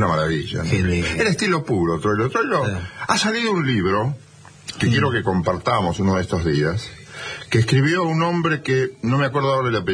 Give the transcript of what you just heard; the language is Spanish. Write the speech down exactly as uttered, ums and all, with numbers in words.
una maravilla, ¿no? El estilo puro, Troilo. Troilo, Sí. ha salido un libro que mm. quiero que compartamos uno de estos días, que escribió un hombre que no me acuerdo ahora el apellido.